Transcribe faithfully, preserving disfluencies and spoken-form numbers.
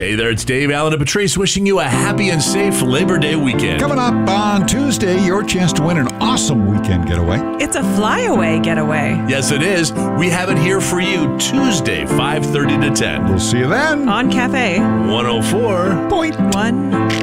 Hey there, it's Dave, Alan, and Patrice wishing you a happy and safe Labor Day weekend. Coming up on Tuesday, your chance to win an awesome weekend getaway. It's a flyaway getaway. Yes, it is. We have it here for you Tuesday, five thirty to ten. We'll see you then On Cafe one oh four point one.